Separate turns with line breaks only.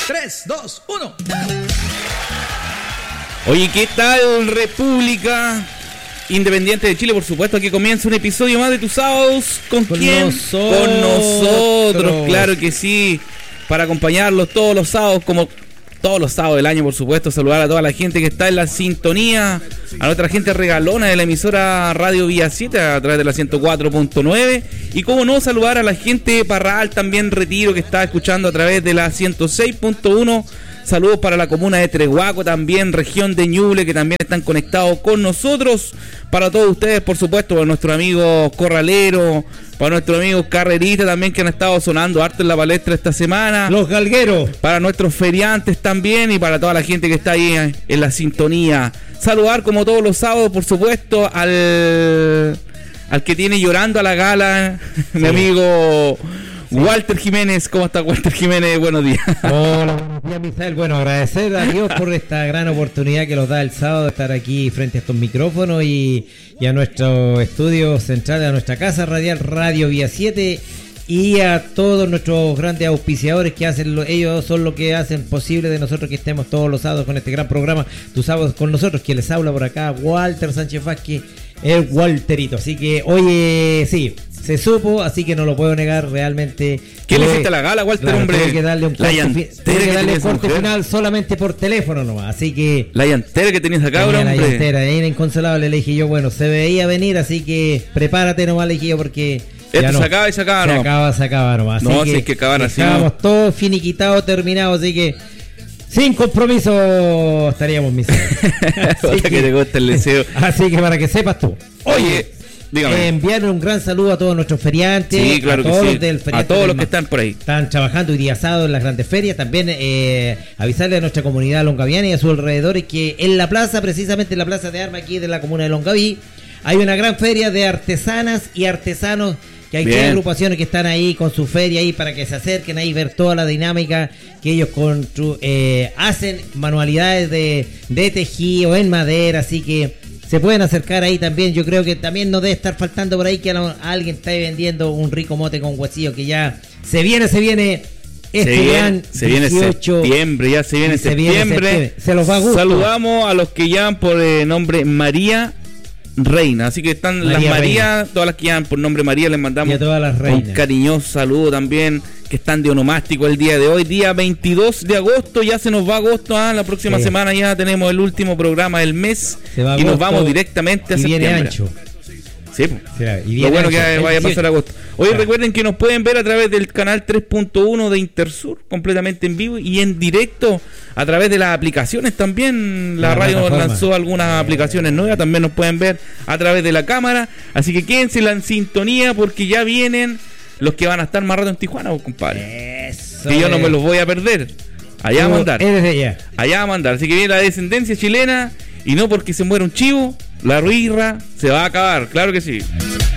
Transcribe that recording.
3, 2, 1.
Oye, ¿qué tal, República Independiente de Chile? Por supuesto, aquí comienza un episodio más de tus sábados. ¿Con quién? Con nosotros, claro que sí. Para acompañarlos todos los sábados, como todos los sábados del año, por supuesto. Saludar a toda la gente que está en la sintonía, a nuestra gente regalona de la emisora Radio Vía 7 a través de la 104.9. Y cómo no, saludar a la gente de Parral, también Retiro, que está escuchando a través de la 106.1. Saludos para la comuna de Trehuaco, también región de Ñuble, que también están conectados con nosotros. Para todos ustedes, por supuesto, para nuestros amigos corraleros, para nuestros amigos carreristas también, que han estado sonando harto en la palestra esta semana.
Los galgueros.
Para nuestros feriantes también y para toda la gente que está ahí en la sintonía. Saludar como todos los sábados, por supuesto, al que tiene llorando a la gala, mi amigo... Walter Jiménez. ¿Cómo está Walter Jiménez? Buenos días.
Hola, buenos días, Misael. Bueno, agradecer a Dios por esta gran oportunidad que nos da el sábado de estar aquí frente a estos micrófonos y a nuestro estudio central, a nuestra casa radial Radio Vía 7 y a todos nuestros grandes auspiciadores que hacen, ellos son los que hacen posible de nosotros que estemos todos los sábados con este gran programa, tus sábados con nosotros, que les habla por acá Walter Sánchez Vázquez, el Walterito. Así que, oye, sí, se supo, así que no lo puedo negar realmente.
¿Qué le hiciste a la gala, Walter,
claro,
hombre?
Tuve que darle un corte final solamente por teléfono nomás, así que...
La llantera que tenías acá, hombre.
La llantera, era inconsolable, le dije yo, bueno, se veía venir, así que prepárate nomás, le dije yo, porque...
Esto no, se acaba y se acaba, ¿no?
Se acaba nomás.
No, si es que acaban así,
estábamos todos finiquitados, terminados, así que... Sin compromiso estaríamos miserables.
Así que te gusta el deseo.
Así que para que sepas tú.
Oye, dígame.
Enviarle un gran saludo a todos nuestros feriantes.
Sí, claro,
a todos
que
los del
a todos los que están por ahí.
Están trabajando hoy día sábado en las grandes ferias. También avisarle a nuestra comunidad longaviana y a sus alrededores que en la plaza, precisamente en la plaza de armas aquí de la comuna de Longaví, hay una gran feria de artesanas y artesanos. Que hay tres agrupaciones que están ahí con su feria ahí para que se acerquen ahí, ver toda la dinámica que ellos hacen, manualidades de tejido en madera, así que se pueden acercar ahí también. Yo creo que también no debe estar faltando por ahí que alguien esté vendiendo un rico mote con huesillo, que ya se viene
se viene septiembre.
Se los va a gustar.
Saludamos a los que llaman por nombre María Reina, así que están María las Marías, todas las que llaman por nombre María, les mandamos un cariñoso saludo también, que están de onomástico el día de hoy, día 22 de agosto, ya se nos va agosto, la próxima semana ya tenemos el último programa del mes y nos vamos directamente a septiembre.
Viene ancho.
Sí, lo bueno que vaya a pasar agosto. Hoy recuerden que nos pueden ver a través del canal 3.1 de Intersur, completamente en vivo y en directo a través de las aplicaciones también. La radio lanzó algunas aplicaciones nuevas, también nos pueden ver a través de la cámara. Así que quédense en sintonía porque ya vienen los que van a estar más rato en Tijuana, compadre. Eso que yo no me los voy a perder. Allá a mandar. Allá a mandar. Así que viene la descendencia chilena y no porque se muera un chivo, la ruirra se va a acabar, claro que sí.